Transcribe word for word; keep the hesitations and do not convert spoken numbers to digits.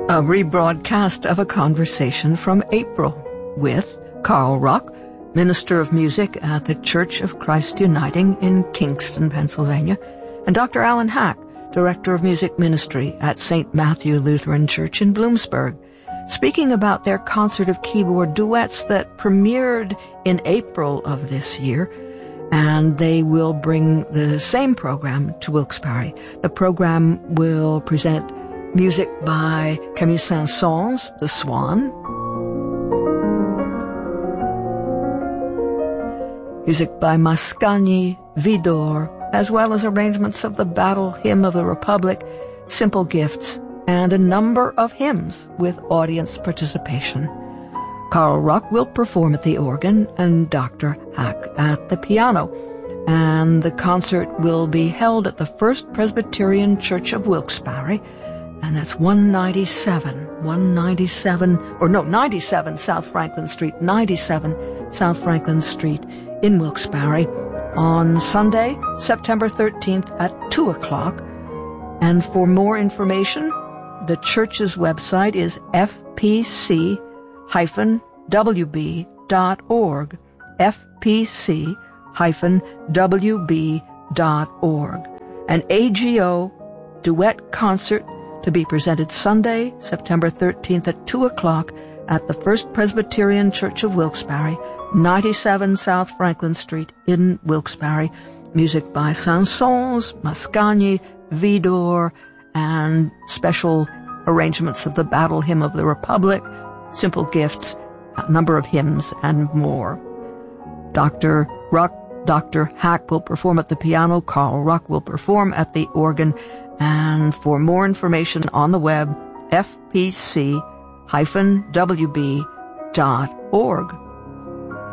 A rebroadcast of a conversation from April with Carl Ruck, Minister of Music at the Church of Christ Uniting in Kingston, Pennsylvania, and Doctor Alan Hack, Director of Music Ministry at Saint Matthew Lutheran Church in Bloomsburg, speaking about their concert of keyboard duets that premiered in April of this year, and they will bring the same program to Wilkes-Barre. The program will present music by Camille Saint-Saëns, The Swan, music by Mascagni, Vidor, as well as arrangements of the Battle Hymn of the Republic, Simple Gifts, and a number of hymns with audience participation. Carl Ruck will perform at the organ and Doctor Hack at the piano, and the concert will be held at the First Presbyterian Church of Wilkes-Barre, and that's one ninety-seven, one ninety-seven, or no, ninety-seven South Franklin Street, ninety-seven South Franklin Street in Wilkes-Barre on Sunday, September thirteenth at two o'clock. And for more information, the church's website is f p c dash w b dot org, f p c dash w b dot org. An A G O duet concert to be presented Sunday, September thirteenth at two o'clock at the First Presbyterian Church of Wilkes-Barre, ninety-seven South Franklin Street in Wilkes-Barre. Music by Saint-Saëns, Mascagni, Vidor, and special arrangements of the Battle Hymn of the Republic, Simple Gifts, a number of hymns, and more. Doctor Ruck, Doctor Hack will perform at the piano. Carl Ruck will perform at the organ. And for more information on the web, f p c dash w b dot org.